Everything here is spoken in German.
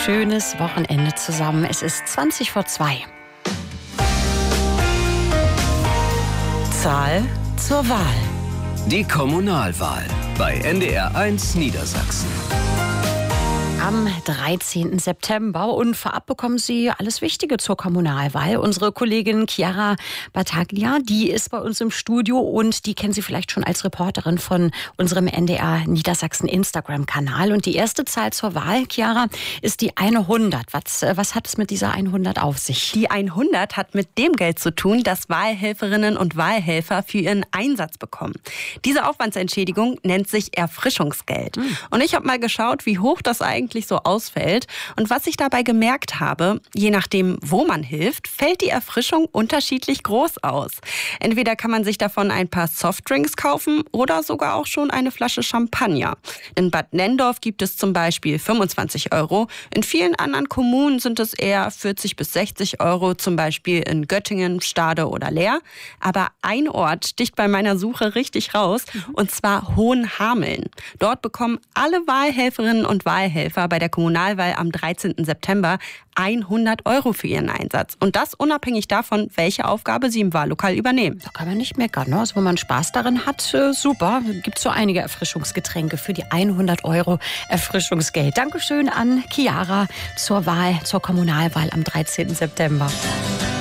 schönes Wochenende zusammen. Es ist 2:20. Zahl zur Wahl. Die Kommunalwahl bei NDR1 Niedersachsen. Am 13. September. Und vorab bekommen Sie alles Wichtige zur Kommunalwahl. Unsere Kollegin Chiara Battaglia, die ist bei uns im Studio und die kennen Sie vielleicht schon als Reporterin von unserem NDR Niedersachsen Instagram-Kanal. Und die erste Zahl zur Wahl, Chiara, ist die 100. Was hat es mit dieser 100 auf sich? Die 100 hat mit dem Geld zu tun, das Wahlhelferinnen und Wahlhelfer für ihren Einsatz bekommen. Diese Aufwandsentschädigung nennt sich Erfrischungsgeld. Und ich habe mal geschaut, wie hoch das eigentlich so ausfällt. Und was ich dabei gemerkt habe, je nachdem, wo man hilft, fällt die Erfrischung unterschiedlich groß aus. Entweder kann man sich davon ein paar Softdrinks kaufen oder sogar auch schon eine Flasche Champagner. In Bad Nenndorf gibt es zum Beispiel 25 €. In vielen anderen Kommunen sind es eher 40 bis 60 €, zum Beispiel in Göttingen, Stade oder Leer. Aber ein Ort sticht bei meiner Suche richtig raus, und zwar Hohenhameln. Dort bekommen alle Wahlhelferinnen und Wahlhelfer bei der Kommunalwahl am 13. September 100 € für ihren Einsatz. Und das unabhängig davon, welche Aufgabe sie im Wahllokal übernehmen. Da kann man nicht meckern, ne? Also wenn man Spaß darin hat, super. Gibt so einige Erfrischungsgetränke für die 100 € Erfrischungsgeld. Dankeschön an Chiara zur Kommunalwahl am 13. September.